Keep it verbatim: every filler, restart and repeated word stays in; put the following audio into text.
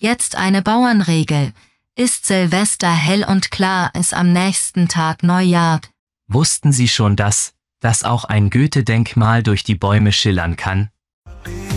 Jetzt eine Bauernregel. Ist Silvester hell und klar, ist am nächsten Tag Neujahr. Wussten Sie schon das, dass auch ein Goethe-Denkmal durch die Bäume schillern kann?